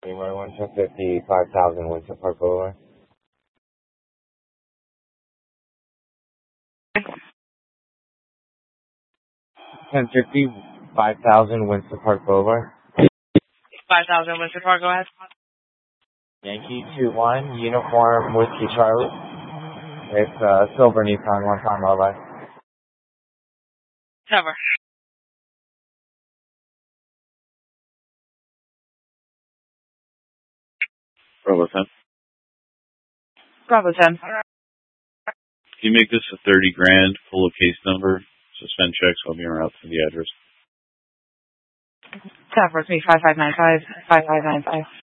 Anywhere 155,000 Windsor Park Boulevard. 1050, 5,000 Windsor Park Boulevard. 5,000 Windsor Park, go ahead. Yankee 21, Uniform Whiskey Charlie. It's silver Nissan, one time all life. Cover. Bravo 10. Bravo 10. Can you make this a 30 grand, full of case number? Suspend checks, I'll be around to the address. Cover me 5595 5595.